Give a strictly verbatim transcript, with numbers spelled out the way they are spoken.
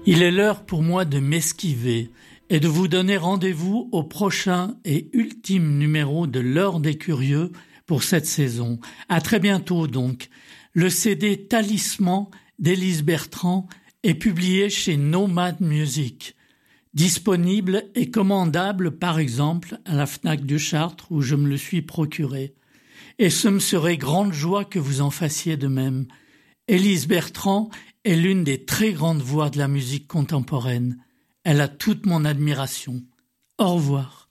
Il est l'heure pour moi de m'esquiver et de vous donner rendez-vous au prochain et ultime numéro de l'Heure des Curieux pour cette saison. À très bientôt donc. Le C D Talisman d'Élise Bertrand est publié chez Nomad Music. Disponible et commandable par exemple à la Fnac du Chartres où je me le suis procuré. Et ce me serait grande joie que vous en fassiez de même. Élise Bertrand est l'une des très grandes voix de la musique contemporaine. Elle a toute mon admiration. Au revoir.